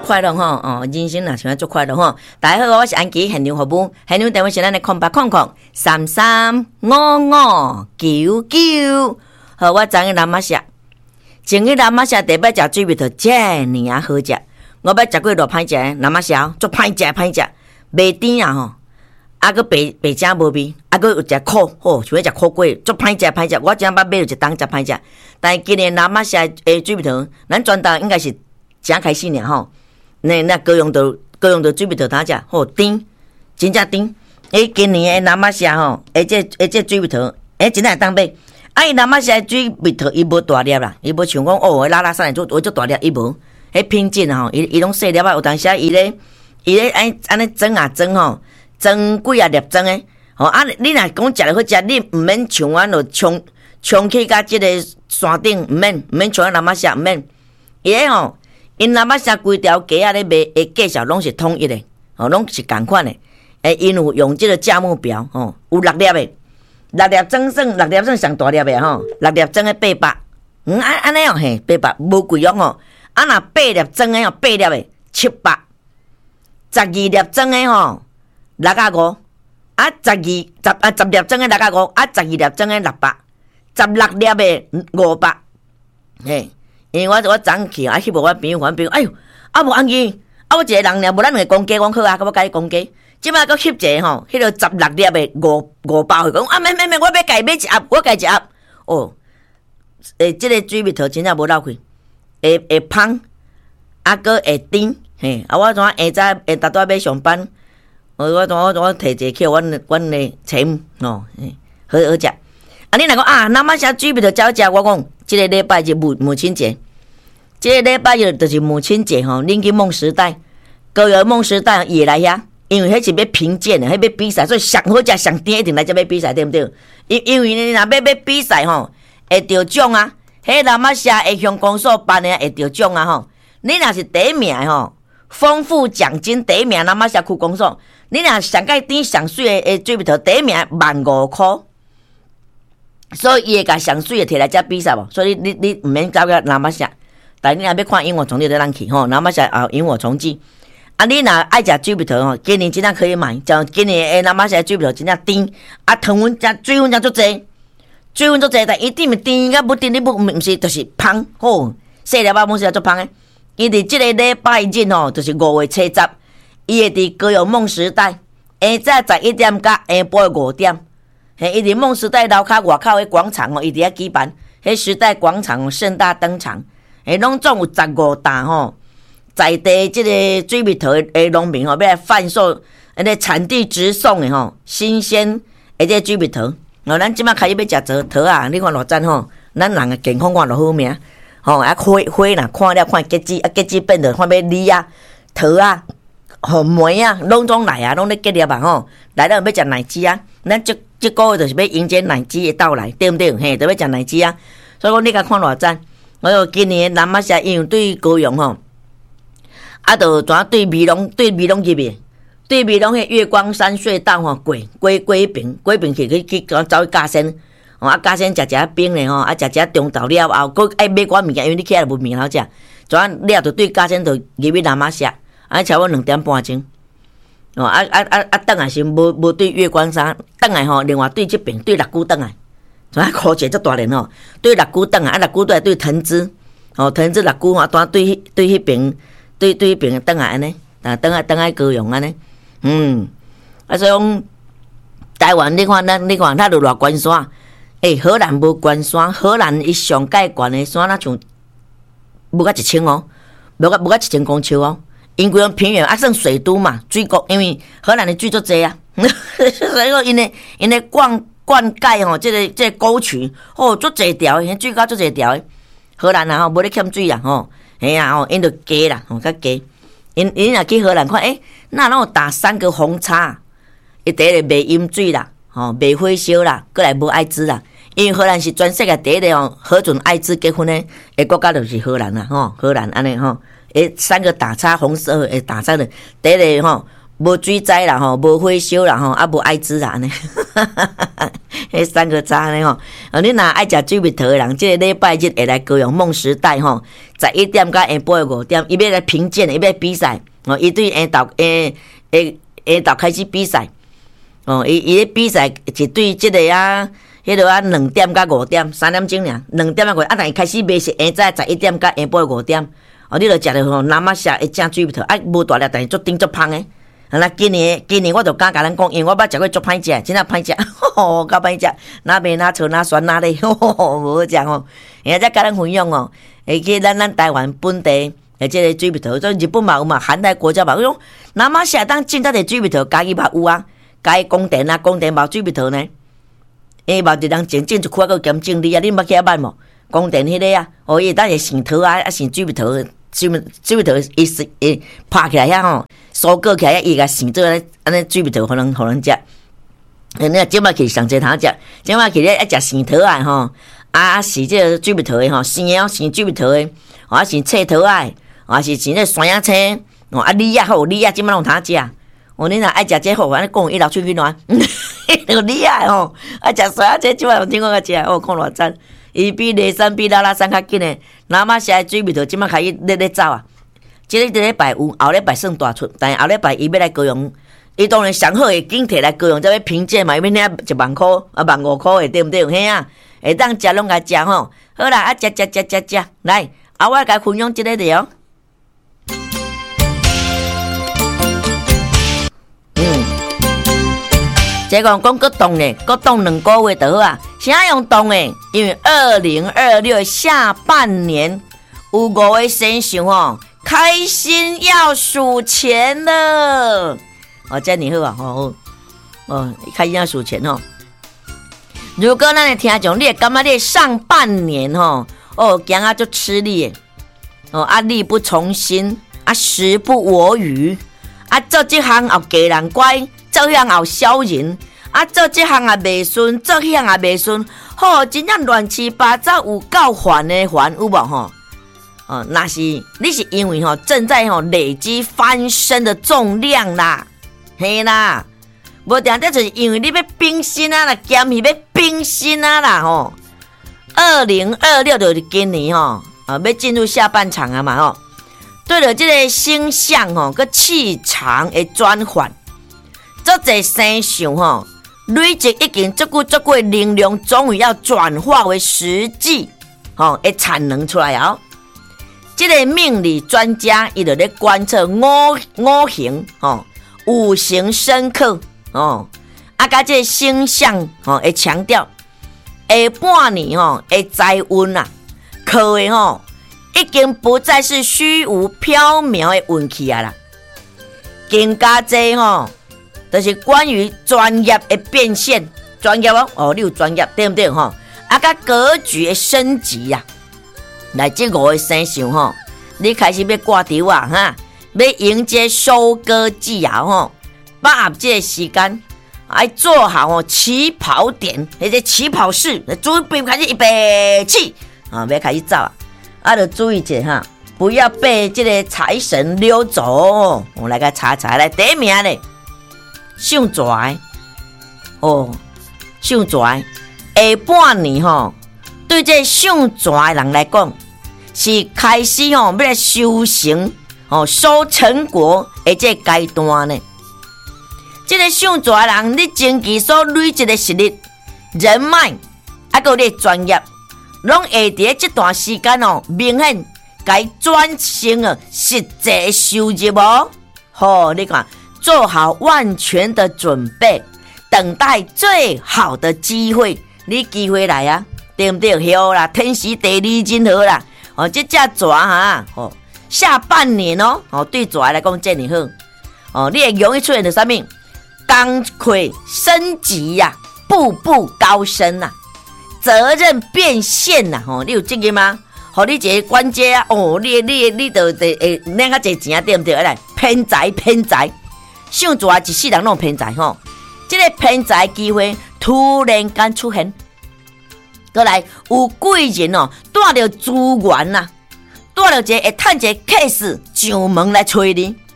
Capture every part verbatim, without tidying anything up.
快乐吼哦，人生若想要足快乐吼。大家好，我是安琪，现场服务，现场电话是咱的空八空空三三五五九九。好，我昨日南马下，前日南马下第摆食水蜜桃真尔好食，我捌食过偌歹食，南马下足歹食歹食，袂甜啊吼，啊个白白正无味，啊个有食苦吼，像要食苦粿，足歹食歹食。我真捌买着一当食歹食，但今年南马下诶水蜜桃，咱全岛应该是正开始尔吼。那那高雄的高雄的水蜜桃他食，吼甜，真正甜。诶，今年诶南马下吼，诶这诶这水蜜桃，诶真正会当买。啊，伊南马下水蜜桃伊无大粒啦，伊无像讲哦，拉拉山来做做大粒，伊无。迄品质吼，伊伊拢细粒啊，有当时伊咧伊咧安安尼蒸啊蒸吼，蒸几啊粒蒸诶。吼啊，你若讲食了好食，你毋免像阮落冲冲去甲即个山顶，毋免毋免像南马下毋免。伊咧吼。因南马下规条街啊咧卖诶价钱拢是统一诶，吼拢是共款诶。诶，因有用即个价目表，吼有六粒诶，六粒装算六粒算上大粒诶吼，六粒装诶八百，嗯安安尼哦嘿，八百无贵哦吼。啊若八粒装诶吼，八粒诶七百，十二粒装诶吼六啊五，啊十二十啊十粒装诶六啊五，啊十二粒装诶六百，十六粒诶五百，嘿。因为我我昨去啊，去无我朋友，我朋友，哎哟，啊无安尼，啊我一个人尔，无咱两个公鸡，我好啊，甲我甲伊公鸡，即摆佫翕一个吼，迄个十六粒的五五包，讲啊，免免免，我要家买一盒，我家一盒，哦，诶，即、这个水蜜桃真正无漏气，会会芳，啊佫会甜，嘿，啊我怎下早下逐仔要上班，我我我我摕一个去阮阮的财务哦，好好食。啊，你若讲啊，南马下水蜜桃真好食，我讲，即、这个礼拜是母母亲节。这个礼拜日就是母亲节吼，恁去梦时代，高雄梦时代也来遐，因为迄是要评鉴的，迄要比赛，所以上好食上甜一定来这要比赛，对不对？因因为你若要要比赛吼，会得奖啊，迄南马社会乡公所办的会得奖啊吼。你若是第一名吼，丰富奖金第一名南马社区公所，你若上盖甜上水的诶水蜜桃第一名万五箍，所以伊会甲上水的摕来遮比赛无，所以你你毋免走到南马社。但你若要看萤火虫，你就咱去吼，南马社后萤火虫季。啊，你若爱食水蜜桃吼，今年真正可以买，像今年诶南马社水蜜桃真正甜，啊糖分加水分加足济，水分足济，但一定是甜甲不甜，你不毋是就是芳吼，细粒仔某是足芳诶。伊伫即个礼拜日吼，就是五月七十，伊会伫高雄梦时代，下早十一点甲下晡五点，嘿，伊伫梦时代楼骹外口诶广场哦，伊伫遐举办，迄时代广场盛大登场。诶，拢总有十五担吼，在地即个水蜜桃诶农民吼，要来贩售，迄个产地直送诶吼，新鲜诶这水蜜桃。哦，咱即摆开始要食桃桃啊，你看偌赞吼，咱人诶健康看落好命，吼啊花花啦，看了看结子，啊结子变着看要梨啊、桃啊、吼梅啊，拢总来啊，拢咧结粒啊吼，来了要食奶汁啊，咱即即个月就是要迎接奶汁诶到来，对毋对？嘿，就要食奶汁啊，所以讲你甲看偌赞。我哟，今年南马社因为对高雄吼，啊，就怎对美浓对美浓入去，对美浓迄月光山隧道吼过过过平过平去去去走去嘉仙，哦啊嘉仙食食冰咧吼，啊食食中昼了后，佫爱买寡物件，因为你起来无面好食，怎了就对嘉仙就入去南马社，啊差不多两点半钟，哦啊啊啊啊，倒来是无无对月光山，倒来吼另外对即边对六股倒来。啊，考者足大人吼，对六股等啊，啊六股对对藤枝，吼藤枝六股吼，单对对迄边，对对迄边等下安尼，啊等下等下高雄安尼，嗯，啊所以讲台湾你看咱你看它著偌悬山，诶、欸，荷兰无悬山，荷兰伊上界悬的山那像无甲一千哦，无甲无甲一千公尺哦，因规种平原啊算水都嘛，水国因为荷兰的水足济啊，所以讲因的因的逛。灌溉吼，即、这个即、这个沟渠，吼足济条，迄水沟足济条。荷兰啊吼，无咧欠水啊吼，嘿啊吼，因着加啦，吼较加。因因若去荷兰看，诶、欸，那拢有打三个红叉，伊第一个卖饮水啦，吼卖火烧啦，过来无艾滋啦。因为荷兰是全世界第一个吼核准艾滋结婚的诶国家，就是荷兰啦，吼荷兰安尼吼，诶三个打叉红色诶打叉的，第一个吼无水灾啦吼，无火烧啦吼，啊无艾滋啦呢，迄三个渣呢吼。啊，你若爱食水蜜桃的人，即、這个礼拜日会来高雄梦时代吼，十一点到下晡五点，伊要来评鉴，伊要比赛。哦，伊对下昼诶诶下晝开始比赛。哦，伊伊咧比赛是对即个啊，迄落啊两点到五点，三点钟尔，两点到五点，啊，但伊开始卖是下早十一点到下晡五点。哦，你著食着吼，南马下会正水蜜桃，啊，无大粒，但是足顶足芳诶。啊，那今年今年我就敢甲咱讲，因为我捌食过足歹食，真正歹食，吼，较歹食，哪卖哪臭哪酸哪咧，吼，无好食吼。现在甲咱分享哦，会去咱咱台湾本地诶，即个水蜜桃，所以日本嘛有嘛，韩泰国家嘛，我讲南马下当进到的水蜜桃，家己嘛有啊，家己供电啊，供电嘛水蜜桃呢，诶，嘛一人种种一块个兼种梨啊，你捌去遐捌无？供电迄个啊，哦，伊当是生桃啊，啊生水蜜桃。水蜜水蜜桃伊是伊拍起来遐吼，收割起来伊甲生做安安尼水蜜桃，互人互人食。诶，你即摆去上济通食，即摆去咧爱食生桃啊吼，啊是即个水蜜桃诶吼，生诶生水蜜桃诶，啊是册桃啊，啊是生咧山野青，哦啊梨啊好，梨啊即摆拢通食。哦，你若爱食这好，安尼讲伊老出去暖，个梨啊吼，爱食山野青即摆有听讲较食，哦看偌赞。伊比雷山比拉拉山较紧诶，南马下水蜜桃即摆开始咧咧走啊！即个礼拜有，后礼拜算大出，但是后礼拜伊要来高雄，伊当然上好诶，紧摕来高雄，才要评鉴嘛，伊要领一万箍啊，万五箍诶，对毋对？嘿啊，会当食拢甲食吼。好啦，啊食食食食食，来，啊我甲分享即个了。嗯，这个讲搁冻咧，搁冻两个月就好啊。啥用冻诶？因为二零二六下半年有五个生肖吼，开心要数钱了。哦，这样好啊，哦哦，开心要数钱哦。如果咱的听众，你会感觉你上半年吼，哦，行啊就吃力，哦啊力不从心，啊时不我与，啊做这行后家人乖，做迄行后小人。啊，做这项也袂顺，做迄项也袂顺，吼，真正乱七八糟，有够烦的烦，有无吼？哦，那是你是因为吼正在吼累积翻身的重量啦，嘿啦，无定定就是因为你要冰心啊啦，减去要冰心啊啦吼。二零二六就是今年吼，啊，要进入下半场啊嘛吼。对了，这个星象吼，个气场的转换，做这生肖吼。累积已经足久足久的能量，终于要转化为实际，吼、哦，的产能出来哦。这个命理专家伊就咧观测五五行，吼、哦，五行生克，哦，啊，甲这个星象，吼、哦，会强调下半年吼，的财运啊，靠的吼，已经不再是虚无缥缈的运气啊啦，更加济吼。就是关于专业的变现，专业哦，哦，你有专业对不对吼？啊，甲格局的升级呀、啊，来这五个生肖吼，你开始要挂掉啊哈，要迎接收割季啊吼，把握这个时间，来做好哦起跑点，那个起跑式，准备开始预备起啊，要开始走啊，啊，要注意一下哈，不要被这个财神溜走。我来个查查来第一名嘞。上蛇哦，上蛇下半年吼，对这上蛇的人来讲，是开始吼要来修行哦，收成果的这阶段呢。这个上蛇的人，你前期所累积的实力、人脉，还有你专业，拢会伫这段时间哦，明显该转型了实际收入哦。好、哦，你看。做好万全的准备，等待最好的机会。你机会来啊，对不对？好啦，天时地利人和啦。哦，这只蛇哈，哦，下半年哦，哦，对蛇来讲真好。哦，你会容易出现的啥物？钢盔升级呀、啊，步步高升呐、啊，责任变现呐、啊。哦，你有这个吗？哦，你一个关节啊，哦，你你你就得诶，领较侪钱啊，对不对？来，偏财偏财。上蛇一世人拢偏财吼，这个偏财机会突然间出现，过来有贵人哦，带着资源呐，带着一个会趁一个 case 上门来找你，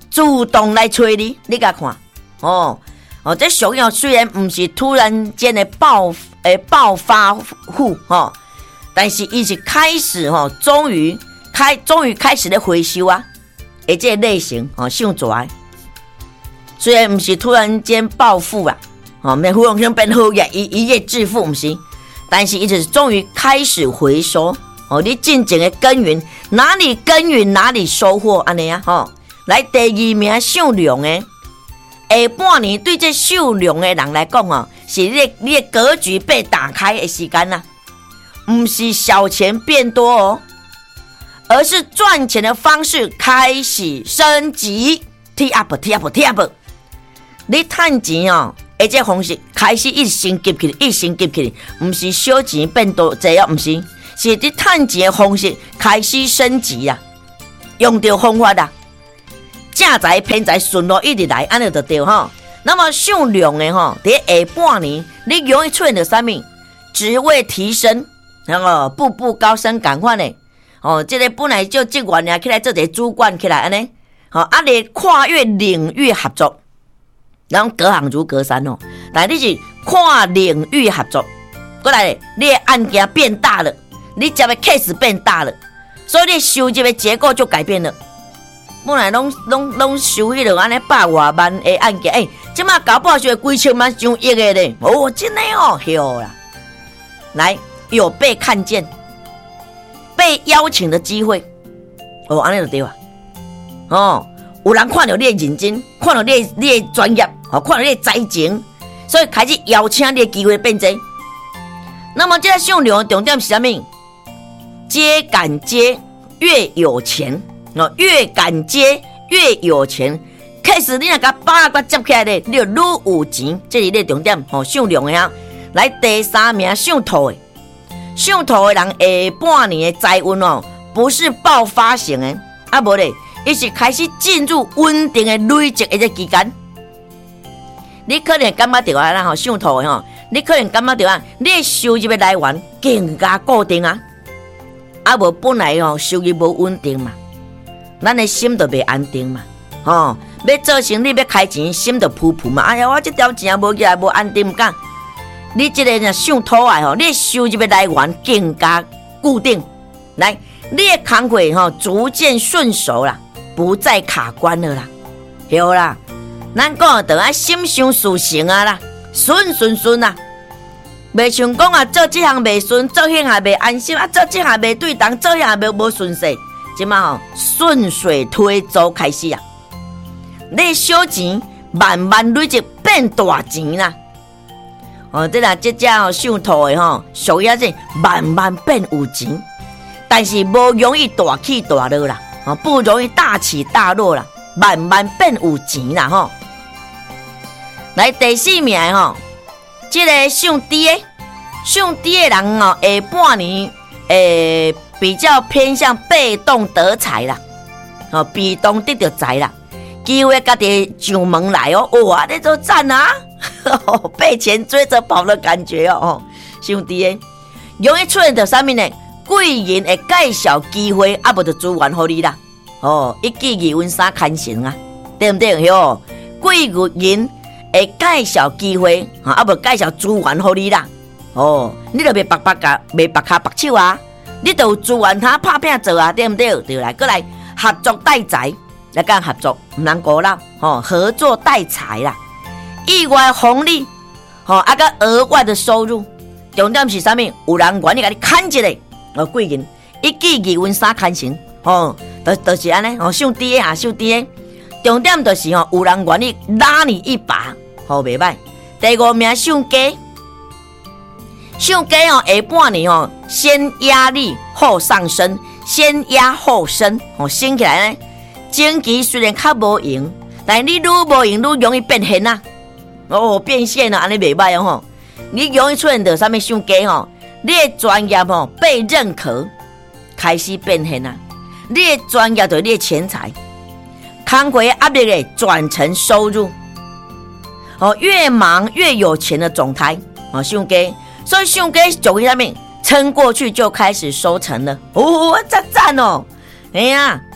主动来找你，你甲看哦哦，这属于虽然不是突然间的爆诶暴发户哦，但是伊是开始吼、哦，终于开终于开始咧回收啊，诶这个类型哦，上拽。虽然不是突然间暴富啊，哦，没忽然间变好业一一夜致富不是，但是伊就是终于开始回收哦，你真正的耕耘哪里耕耘哪里收获安尼啊吼、哦。来第二名属龙的，下半年对这属龙的人来讲哦，是你的你的格局被打开的时间呐、啊，不是小钱变多哦，而是赚钱的方式开始升级 ，T up T up T up， 你赚钱哦，而这方式开始一升级起来，一升级起来，不是小钱变多这样，不是，是你赚钱的方式开始升级啊，用到方法啊。正财偏财顺路一直来，安尼就对吼。那么属龙的吼，在下半年你容易出现到啥物？职位提升，然后步步高升，赶快呢。哦，这个本来就职员呀，起来做一个主管起来安尼。好、哦，啊，你跨越领域合作，然后隔行如隔山哦。但你是跨领域合作，过来，你的案件变大了，你接的 case 变大了，所以你收入的结构就改变了。本来拢拢拢收迄落安尼百外万的案件，哎、欸，即马搞不好就几千万、上亿的咧，哦，真的哦，哟啦，来有被看见、被邀请的机会，哦，安尼就对啊，哦，有人看到你的认真，看到你的你的专业，哦，看到你的才情，所以开始邀请你的机会变多。那么这个属龙的重点是啥物？接敢接越有钱。哦，越敢接越有钱，开始你若甲把握接起来咧，你就愈有钱，这是你重点。哦，属龙的啊，来第三名属兔的，属兔的人下半年的财运哦，不是爆发型的，啊无咧，伊是开始进入稳定的累积的这期间。你可能感觉到啊，吼属兔的吼，你可能感觉到啊，你的收入的来源更加固定啊，啊无本来吼收入无稳定嘛。咱的心就袂安定嘛，吼、哦，要做生意要开钱，心就扑扑嘛。哎呀，我这条钱无起来，无安定，唔敢。你这个若属兔的吼，你的收入的来源更加固定，来，你的工作吼逐渐顺手啦，不再卡关了啦，对啦。咱讲就爱心想事成啊啦，顺顺顺啊，袂像讲啊做这项袂顺，做迄项袂安心啊，做这项袂对当，做迄项袂无顺势。即嘛吼顺水推舟开始啊，你小钱慢慢累积变大钱啦。哦，这啦，这只哦属兔的吼，属于是慢慢变有钱，但是无容易大起大落啦，哦，不容易大起大落啦，慢慢变有钱啦吼。来第四名吼，这个属猪的，属猪的人哦，下半年诶。比较偏向被动得财啦，哦，被动得到财啦，机会家己上门来哦，哇，这都赞啊，被钱追着跑的感觉哦，兄弟，容易出现到啥物呢？贵人会介绍机会，啊，无就资源给你啦，哦，一记二温三看成啊，对不对？哟，贵人会介绍机会，啊，无介绍资源给你啦，哦，你就袂白白甲，袂白卡白手啊。你就有资源他拍拼做啊，对不对？对来，过来合作带财，来跟合作，唔能过啦，吼，合作带财啦，意外红利，吼，啊个额外的收入，重点是啥物？有人愿意甲你看一个，哦，贵人一记二温三看成，吼，就就是安尼，吼，属猪的啊，属猪的，重点就是吼，有人愿意拉你一把，好袂歹。第五名属鸡。属鸡哦，下半年哦，先压力后上升，先压后升，哦，升起来呢，经济虽然较无用，但你愈无用愈容易变现啊，哦，变现啊，安尼袂歹哦吼，你容易出现到啥物属鸡吼，你的专业吼被认可，开始变现啊，你的专业就是你的钱财，工作压力诶转成收入，哦，越忙越有钱的总裁，哦，属鸡。所以属鸡属于啥物？撑过去就开始收成了，哦，赞赞哦！哎呀，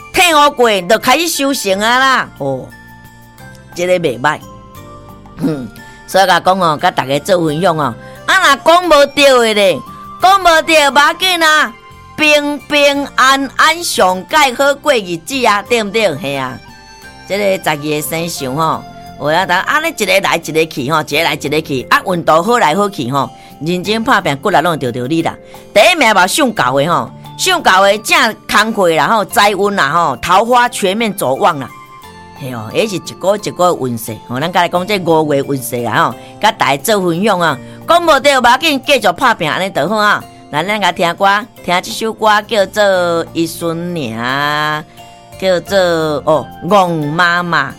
退伍过就开始修行啊啦。哦，这个袂歹。嗯，所以甲讲哦，甲大家做分享哦。啊，若讲无对的咧，讲无对无要紧啊，平平安安上盖好过日子啊，对不对？系啊，这个十二个生肖吼，我要当啊，你一个来一个去吼，一个来一个去，啊，运道好来好去吼，认真拍拼，骨力拢着着你啦。第一名嘛上高的吼，上高的正工课啦吼，财运啦吼，桃花全面走旺啦。嘿哦，迄是一个一个运势吼，咱甲来讲这五月运势啦吼，甲大家做分享啊。讲无对，无要紧，继续拍拼安尼就好啊。咱咱甲听歌，听这首歌叫做《一孙娘》，叫做哦《戆妈妈》。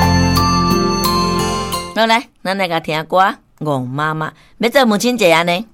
好来，咱来甲听歌《戆妈妈》，要做母亲节安尼。